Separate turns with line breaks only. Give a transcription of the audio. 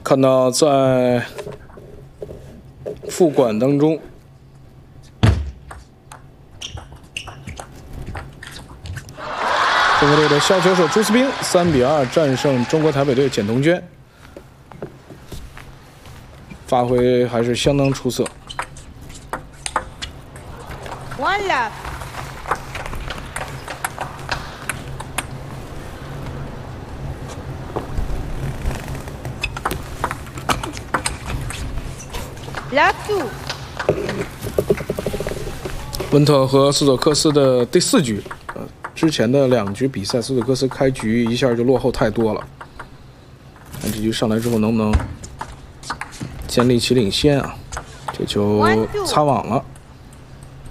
看到在副管当中，中国队的削球手朱思彬3比2战胜中国台北队简彤娟，发挥还是相当出色。
One love. Love 2。
温特和斯佐克斯的第4局，之前的2局比赛，斯佐克斯开局一下就落后太多了。看这局上来之后能不能建立起领先啊？这球擦网了。